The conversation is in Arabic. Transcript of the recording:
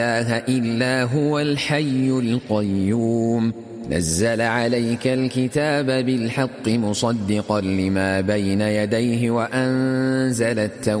إله إلا هو الحي القيوم نزل عليك الكتاب بالحق مصدقا لما بين يديه وأنزل التوراة